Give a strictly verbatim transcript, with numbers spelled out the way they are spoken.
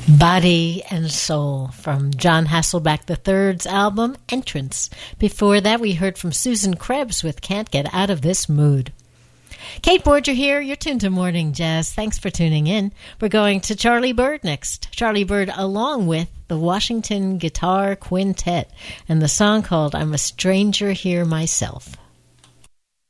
Body and Soul from John Hasselbeck the third's album, Entrance. Before that, we heard from Susan Krebs with Can't Get Out of This Mood. Kate Borger here. You're tuned to Morning Jazz. Thanks for tuning in. We're going to Charlie Byrd next. Charlie Byrd along with the Washington Guitar Quintet and the song called I'm a Stranger Here Myself.